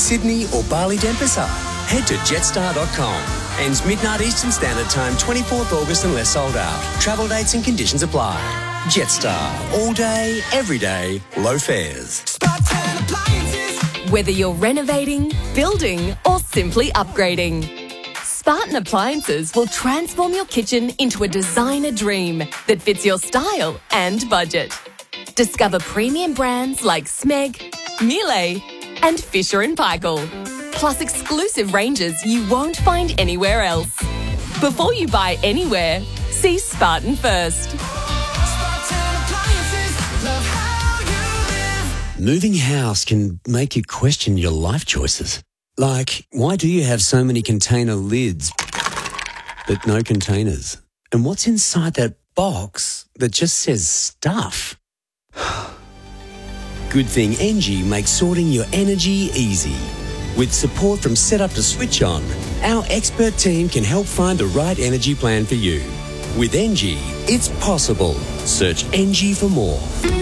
Sydney or Bali Denpasar? Head to jetstar.com. Ends midnight Eastern Standard Time, 24th August unless sold out. Travel dates and conditions apply. Jetstar. All day, every day, low fares. Whether you're renovating, building or simply upgrading, Spartan Appliances will transform your kitchen into a designer dream that fits your style and budget. Discover premium brands like Smeg, Miele and Fisher & Paykel, plus exclusive ranges you won't find anywhere else. Before you buy anywhere, see Spartan first. Moving house can make you question your life choices. Like, why do you have so many container lids but no containers? And what's inside that box that just says stuff? Good thing Engie makes sorting your energy easy. With support from setup to switch on, our expert team can help find the right energy plan for you. With Engie, it's possible. Search Engie for more.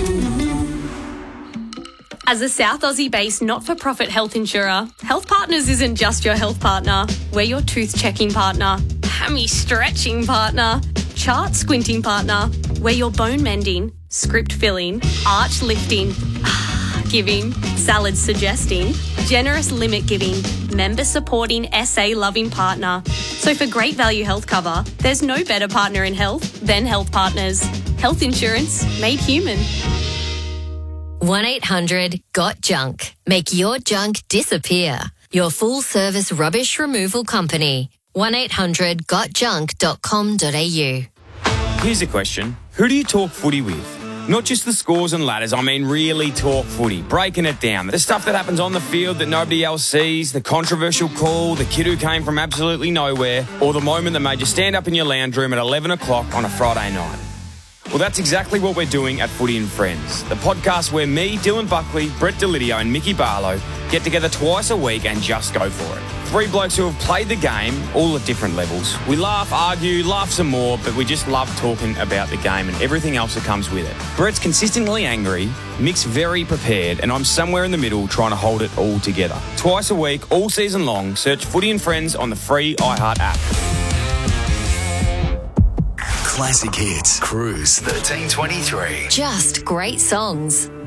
As a South Aussie-based not-for-profit health insurer, Health Partners isn't just your health partner. We're your tooth-checking partner, hammy-stretching partner, chart-squinting partner. We're your bone-mending, script-filling, arch-lifting, giving, salad-suggesting, generous limit-giving, member-supporting, SA-loving partner. So for great value health cover, there's no better partner in health than Health Partners. Health insurance made human. 1-800-GOT-JUNK. Make your junk disappear. Your full-service rubbish removal company. 1-800-GOTJUNK.com.au. Here's a question. Who do you talk footy with? Not just the scores and ladders, I mean really talk footy, breaking it down. The stuff that happens on the field that nobody else sees, the controversial call, the kid who came from absolutely nowhere, or the moment that made you stand up in your lounge room at 11 o'clock on a Friday night. Well, that's exactly what we're doing at Footy and Friends, the podcast where me, Dylan Buckley, Brett Delidio and Mickey Barlow get together twice a week and just go for it. Three blokes who have played the game, all at different levels. We laugh, argue, laugh some more, but we just love talking about the game and everything else that comes with it. Brett's consistently angry, Mick's very prepared, and I'm somewhere in the middle trying to hold it all together. Twice a week, all season long, search Footy and Friends on the free iHeart app. Classic Hits, Cruise 1323. Just great songs.